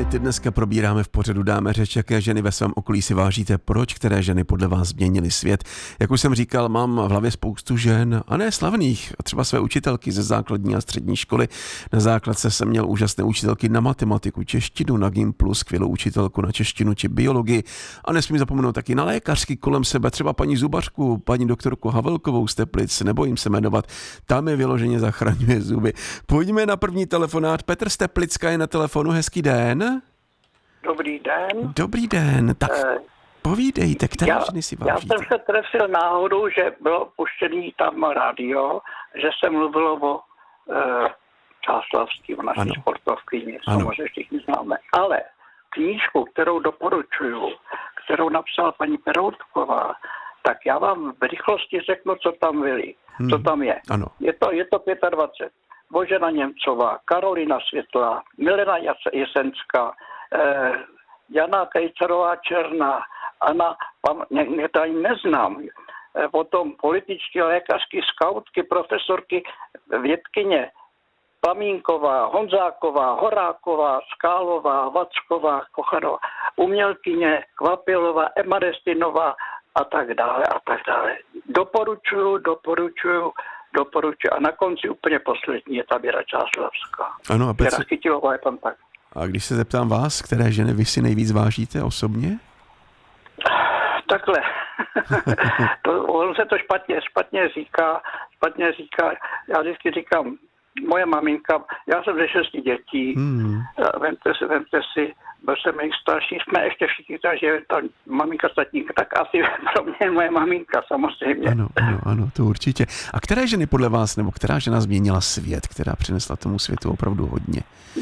ty dneska probíráme v pořadu Dáme řeč, jaké ženy ve svém okolí si vážíte, proč, které ženy podle vás změnily svět. Jak už jsem říkal, mám v hlavě spoustu žen, a ne slavných, třeba své učitelky ze základní a střední školy. Na základce jsem měl úžasné učitelky na matematiku, češtinu, na Gimplu, skvělou učitelku na češtinu či biologii. A nesmím zapomenout taky na lékařky kolem sebe, třeba paní zubařku, paní doktorku Havelkovou z Teplic, nebojím se jmenovat, ta mi vyloženě zachraňuje zuby. Pojďme na první telefonát. Petr z Teplicka je na telefonu, hezký den. Dobrý den. Dobrý den, tak povídejte, které ženy si vážíte? Já jsem se trefil náhodou, že bylo puštěný tam rádio, že se mluvilo o Čáslavský, o naší sportovkyni, samozřejmě všichni známe. Ale knížku, kterou doporučuju, kterou napsala paní Peroutková, tak já vám v rychlosti řeknu, co tam byli. Co tam je. Ano. Je to 25. Božena Němcová, Karolina Světlá, Milena Jesenská, Jana Kejcerová Černá, Anna, to ani neznám, potom političtí, lékařky, skautky, profesorky, vědkyně, Pamínková, Honzáková, Horáková, Skálová, Vacková, Kocharová, umělkyně, Kvapilová, Emma Destinová a tak dále a tak dále. Doporučuju. A na konci úplně poslední je ta Věra Čáslavská. Ano, a Věra Chytilová je tam tak. A když se zeptám vás, které ženy vy si nejvíc vážíte osobně? Takhle. On se to špatně říká. Já vždycky říkám, moje maminka, já jsem ze 6 dětí, vemte si, byl jsem nejstarší, jsme ještě všichni, takže ta maminka statníka, tak asi pro mě je moje maminka samozřejmě. Ano, to určitě. A které ženy podle vás, nebo která žena změnila svět, která přinesla tomu světu opravdu hodně?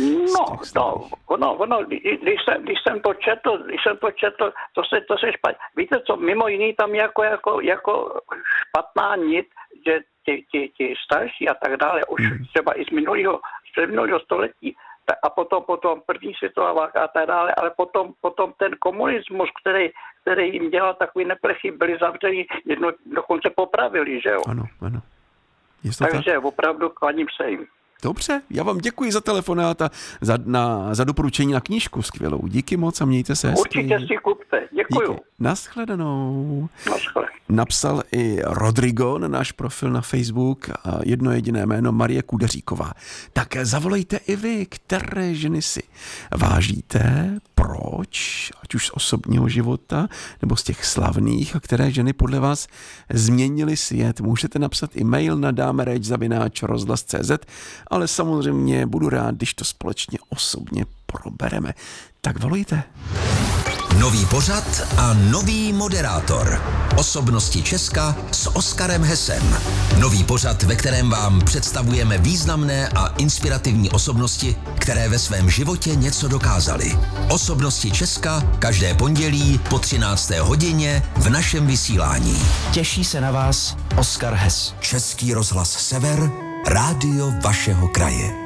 Když jsem to četl, to se špatně. Víte co, mimo jiný tam jako špatná nit, že ti starší a tak dále, už třeba i z minulého století, a potom první světová válka a tak dále, ale potom ten komunismus, který jim dělal takový neplechy, byli zavřeni, jedno dokonce popravili, že jo? Ano. Takže opravdu klaním se jim. Dobře, já vám děkuji za telefonát a za doporučení na knížku skvělou. Díky moc a mějte se hezky. Určitě si kupte. Děkuju. Díky. Naschledanou. Naschle. Napsal i Rodrigo na náš profil na Facebook a jedno jediné jméno Marie Kudeříková. Tak zavolejte i vy, které ženy si vážíte, proč, ať už z osobního života nebo z těch slavných, a které ženy podle vás změnily svět. Můžete napsat e-mail na damereč@rozhlas.cz, ale samozřejmě budu rád, když to společně osobně probereme. Tak volejte. Nový pořad a nový moderátor. Osobnosti Česka s Oskarem Hesem. Nový pořad, ve kterém vám představujeme významné a inspirativní osobnosti, které ve svém životě něco dokázaly. Osobnosti Česka každé pondělí po 13. hodině v našem vysílání. Těší se na vás Oskar Hes. Český rozhlas Sever, rádio vašeho kraje.